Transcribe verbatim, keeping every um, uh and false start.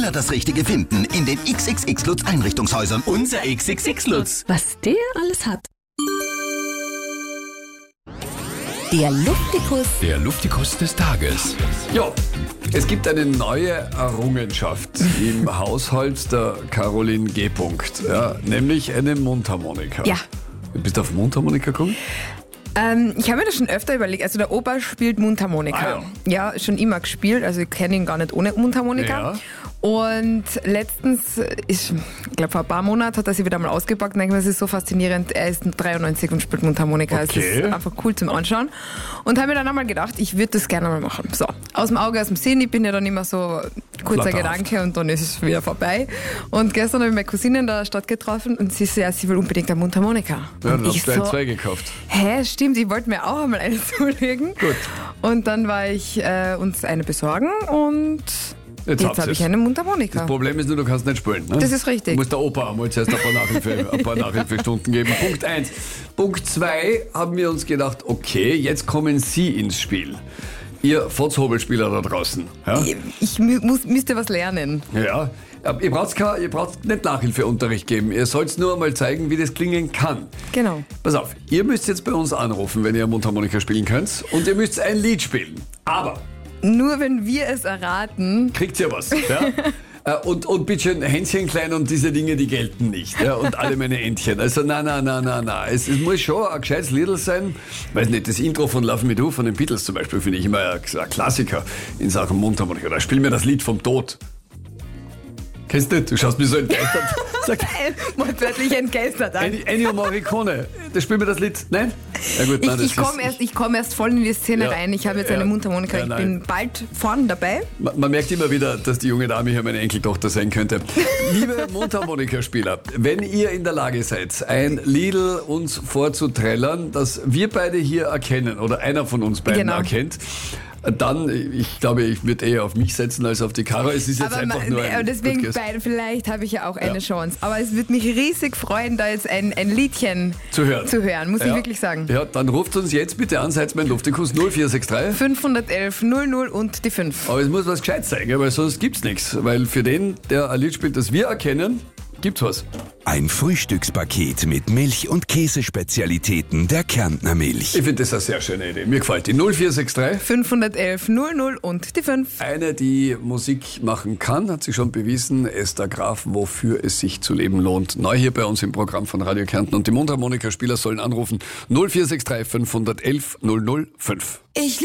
schneller das Richtige finden in den X X X Lutz Einrichtungshäusern. Unser X X X Lutz. Was der alles hat. Der Luftikus. Der Luftikus des Tages. Ja, es gibt eine neue Errungenschaft im Haushalt der Caroline G. Ja, nämlich eine Mundharmonika. Ja. Bist du auf Mundharmonika gekommen? Ähm, ich habe mir das schon öfter überlegt. Also der Opa spielt Mundharmonika. Ah, ja. ja, schon immer gespielt. Also ich kenne ihn gar nicht ohne Mundharmonika. Ja. Und letztens, ist, ich glaube vor ein paar Monaten, hat er sich wieder mal ausgepackt und denke mir, das ist so faszinierend. Er ist dreiundneunzig und spielt Mundharmonika. Es Okay. ist einfach cool zum Anschauen. Und habe mir dann einmal gedacht, ich würde das gerne mal machen. So, aus dem Auge, aus dem Sinn. Ich bin ja dann immer so kurzer Flatterhaft. Gedanke und dann ist es wieder vorbei. Und gestern habe ich meine Cousine in der Stadt getroffen und sie so, ja, sie will unbedingt eine Mundharmonika. Ja, und dann ich hast du so, ein zwei gekauft. hä, stimmt, ich wollte mir auch einmal eine zulegen. Gut. Und dann war ich äh, uns eine besorgen und Jetzt, jetzt habt habe ihr's. ich eine Mundharmonika. Das Problem ist nur, du kannst nicht spielen. Ne? Das ist richtig. Du musst der Opa einmal zuerst ein paar, Nachhilfe, ein paar Nachhilfestunden geben. Punkt eins. Punkt zwei haben wir uns gedacht, okay, jetzt kommen Sie ins Spiel. Ihr Fotzhobelspieler da draußen. Ja? Ich, ich mü muss, müsste was lernen. Ja, aber ihr braucht, kein, ihr braucht nicht Nachhilfeunterricht geben. Ihr sollt nur mal zeigen, wie das klingen kann. Genau. Pass auf, ihr müsst jetzt bei uns anrufen, wenn ihr Mundharmonika spielen könnt. Und ihr müsst ein Lied spielen. Aber Nur wenn wir es erraten. kriegt ihr was. Ja? Äh, Und, und bitte schön, Hänschen klein und diese Dinge, die gelten nicht. Ja? Und alle meine Entchen. Also na, na, na, na, na. Es, es muss schon ein gescheites Liedl sein. Weiß nicht, das Intro von Love Me Do von den Beatles zum Beispiel finde ich immer ein, ein Klassiker in Sachen Mundharmonika. Da spiel mir das Lied vom Tod. Kennst du nicht? Du schaust mich so entgeistert. Sag, Wortwörtlich entgeistert an. Ennio Ennio Morricone, das spielt mir das Lied. Nein? Ja gut, Ich, nein, das ich komme ist- erst, ich komm erst voll in die Szene Ja. rein. Ich habe jetzt Ja. eine Mundharmonika. Ja, Ich nein. bin bald vorn dabei. Man, man merkt immer wieder, dass die junge Dame hier meine Enkeltochter sein könnte. Liebe Mundharmonikaspieler, wenn ihr in der Lage seid, ein Liedl uns vorzuträllern, das wir beide hier erkennen oder einer von uns beiden Genau. erkennt, dann, ich glaube, ich würde eher auf mich setzen als auf die Caro. Es ist jetzt Aber, einfach ma- nur ein aber deswegen, Podcast beide, vielleicht habe ich ja auch eine Ja. Chance. Aber es würde mich riesig freuen, da jetzt ein, ein Liedchen zu hören. zu hören, muss ich Ja. wirklich sagen. Ja, dann ruft uns jetzt bitte an, seid mein Luftikus null vier sechs drei. fünfhundertelf null null und die fünf. Aber es muss was Gescheites sein, gell, weil sonst gibt's nichts. Weil für den, der ein Lied spielt, das wir erkennen, gibt's was. Ein Frühstückspaket mit Milch- und Käsespezialitäten der Kärntner Milch. Ich finde das eine sehr schöne Idee. Mir gefällt die null vier sechs drei. fünfhundertelf null null und die fünf. Eine, die Musik machen kann, hat sich schon bewiesen. Esther Graf, wofür es sich zu leben lohnt. Neu hier bei uns im Programm von Radio Kärnten. Und die Mundharmonikaspieler sollen anrufen null vier sechs drei fünfhundertelf null null fünf. Ich